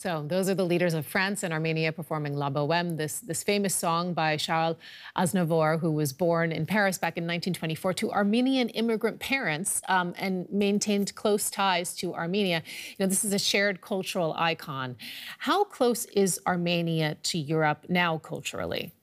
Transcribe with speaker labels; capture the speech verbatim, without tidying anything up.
Speaker 1: So those are the leaders of France and Armenia performing La Bohème, this, this famous song by Charles Aznavour, who was born in Paris back in nineteen twenty-four to Armenian immigrant parents um, and maintained close ties to Armenia. You know, this is a shared cultural icon. How close is Armenia to Europe now culturally?